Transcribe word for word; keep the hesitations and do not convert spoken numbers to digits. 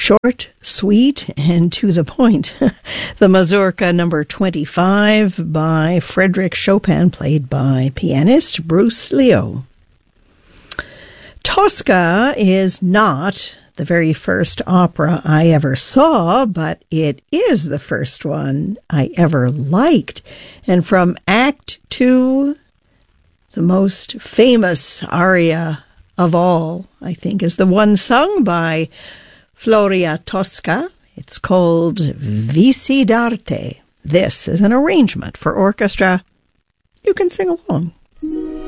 Short, sweet, and to the point. The Mazurka number twenty-five by Frédéric Chopin, played by pianist Bruce Leo. Tosca is not the very first opera I ever saw, but it is the first one I ever liked. And from Act Two, the most famous aria of all, I think, is the one sung by Floria Tosca. It's called Vici d'arte. This is an arrangement for orchestra. You can sing along.